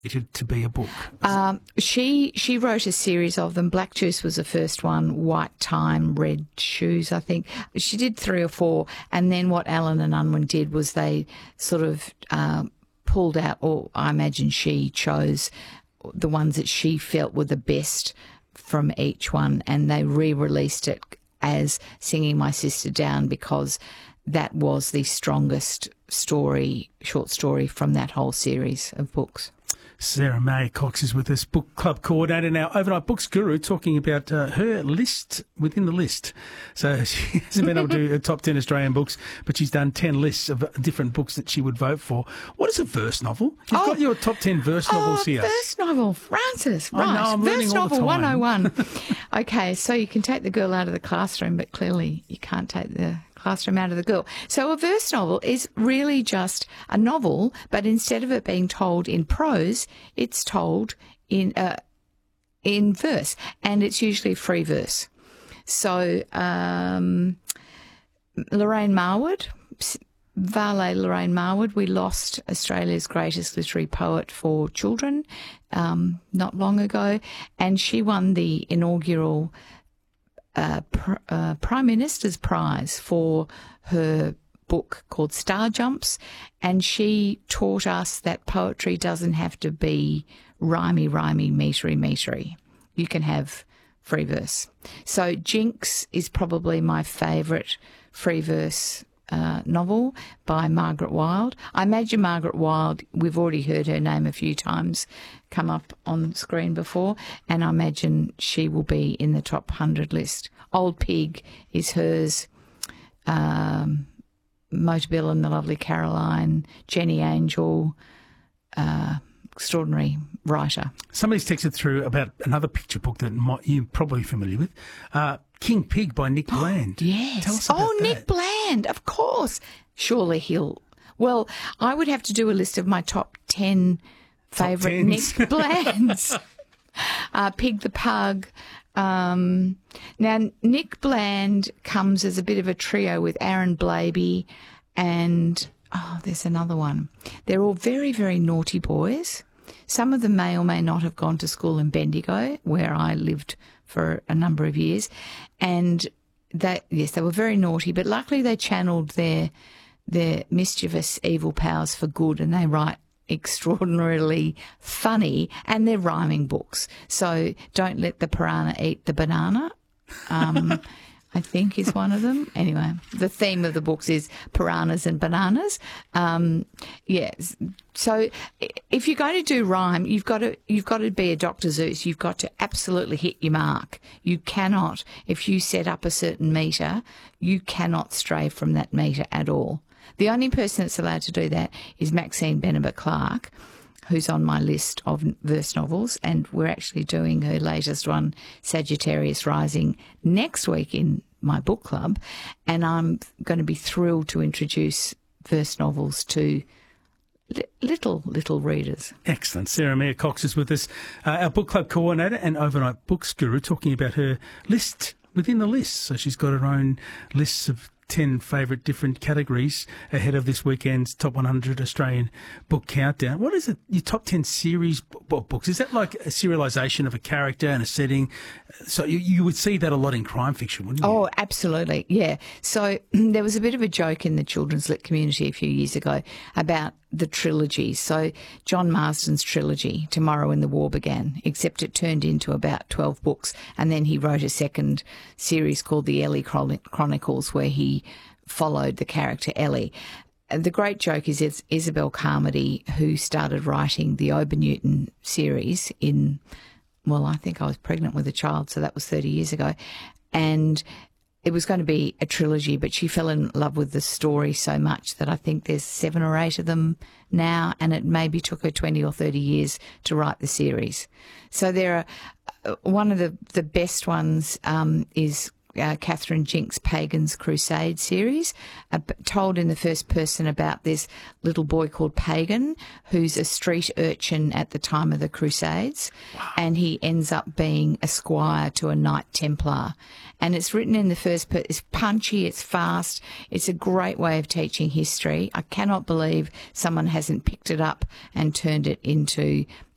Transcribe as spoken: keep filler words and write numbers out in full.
to, to be a book? Um, she she wrote a series of them. Black Juice was the first one, White Time, Red Shoes, I think. She did three or four, and then what Allen and Unwin did was they sort of uh, pulled out, or I imagine she chose the ones that she felt were the best from each one, and they re-released it as Singing My Sister Down because that was the strongest story, short story from that whole series of books. Sarah May Cox is with us, book club coordinator, now Overnight Books Guru, talking about uh, her list within the list. So she hasn't been able to do a top ten Australian books, but she's done ten lists of different books that she would vote for. What is a verse novel? You've oh, got your top ten verse oh, novels here. Verse novel, Francis, right. I know, I'm learning verse all the novel time. one oh one. Okay, so you can take the girl out of the classroom, but clearly you can't take the classroom out of the girl. So a verse novel is really just a novel, but instead of it being told in prose, it's told in uh, in verse, and it's usually free verse. So um, Lorraine Marwood, Vale Lorraine Marwood, we lost Australia's greatest literary poet for children um, not long ago, and she won the inaugural Uh, pr- uh, Prime Minister's Prize for her book called Star Jumps, and she taught us that poetry doesn't have to be rhymey, rhymey, metery, metery. You can have free verse. So Jinx is probably my favourite free verse uh, novel by Margaret Wilde. I imagine Margaret Wilde, we've already heard her name a few times come up on screen before, and I imagine she will be in the top one hundred list. Old Pig is hers. Um, Motor Bill and the Lovely Caroline, Jenny Angel, uh, extraordinary writer. Somebody's texted through about another picture book that might, you're probably familiar with, uh, King Pig by Nick Bland. Yes. Tell us about oh, that. Nick Bland, of course. Surely he'll... Well, I would have to do a list of my top ten favourite Nick Blands. uh, Pig the Pug. Um, now, Nick Bland comes as a bit of a trio with Aaron Blaby and... Oh, there's another one. They're all very, very naughty boys. Some of them may or may not have gone to school in Bendigo, where I lived for a number of years. And they, yes, they were very naughty, but luckily they channeled their their mischievous evil powers for good, and they write extraordinarily funny, and they're rhyming books. So Don't Let the Piranha Eat the Banana. Um I think is one of them. Anyway, the theme of the books is piranhas and bananas. Um, yes. So if you're going to do rhyme, you've got to you've got to be a Doctor Zeus. You've got to absolutely hit your mark. You cannot, if you set up a certain metre, you cannot stray from that metre at all. The only person that's allowed to do that is Maxine Benebit Clark, who's on my list of verse novels, and we're actually doing her latest one, Sagittarius Rising, next week in my book club, and I'm going to be thrilled to introduce verse novels to li- little, little readers. Excellent. Sarah Mayer Cox is with us, uh, our book club coordinator and Overnight Books Guru, talking about her list within the list. So she's got her own lists of ten favourite different categories ahead of this weekend's Top one hundred Australian Book Countdown. What is it, your top ten series b- books? Is that like a serialisation of a character and a setting? So you, you would see that a lot in crime fiction, wouldn't you? Oh, absolutely, yeah. So there was a bit of a joke in the children's lit community a few years ago about the trilogy. So John Marsden's trilogy, Tomorrow When the War Began, except it turned into about twelve books, and then he wrote a second series called the Ellie Chronicles, where he followed the character Ellie. And the great joke is it's Isabel Carmody, who started writing the Ober Newton series in, well, I think I was pregnant with a child, so that was thirty years ago, and it was going to be a trilogy, but she fell in love with the story so much that I think there's seven or eight of them now, and it maybe took her twenty or thirty years to write the series. So there are, one of the, the best ones um, is uh, Catherine Jinks' Pagan's Crusade series, uh, told in the first person about this little boy called Pagan, who's a street urchin at the time of the Crusades. Wow. And he ends up being a squire to a Knight Templar. And it's written in the first person. It's punchy, it's fast, it's a great way of teaching history. I cannot believe someone hasn't picked it up and turned it into